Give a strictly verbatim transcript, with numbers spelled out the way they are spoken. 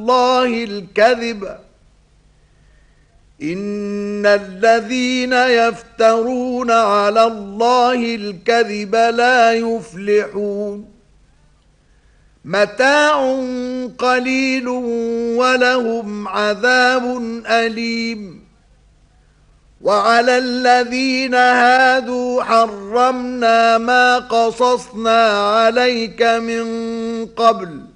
الله الكذب إن الذين يفترون على الله الكذب لا يفلحون متاع قليل ولهم عذاب أليم وعلى الذين هادوا حرمنا ما قصصنا عليك من قبل